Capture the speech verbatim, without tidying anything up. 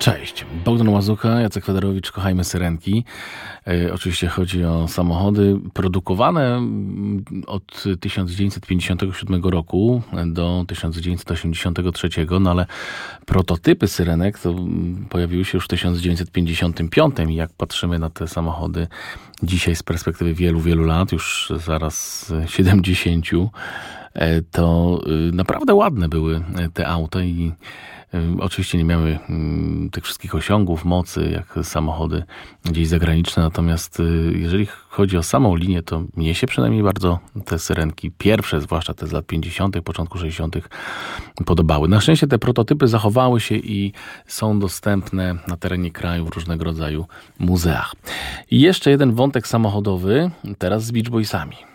Cześć, Bogdan Łazuka, Jacek Federowicz, kochajmy syrenki. E, oczywiście chodzi o samochody produkowane od tysiąc dziewięćset pięćdziesiątego siódmego roku do tysiąc dziewięćset osiemdziesiątego trzeciego, no ale prototypy syrenek to pojawiły się już w tysiąc dziewięćset pięćdziesiątym piątym i jak patrzymy na te samochody dzisiaj z perspektywy wielu, wielu lat, już zaraz siedemdziesięciu, to naprawdę ładne były te auta i oczywiście nie miały tych wszystkich osiągów, mocy jak samochody gdzieś zagraniczne, natomiast jeżeli chodzi o samą linię, to mnie się przynajmniej bardzo te syrenki pierwsze, zwłaszcza te z lat pięćdziesiątych, początku sześćdziesiątych podobały. Na szczęście te prototypy zachowały się i są dostępne na terenie kraju w różnego rodzaju muzeach. I jeszcze jeden wątek samochodowy, teraz z Beach Boysami.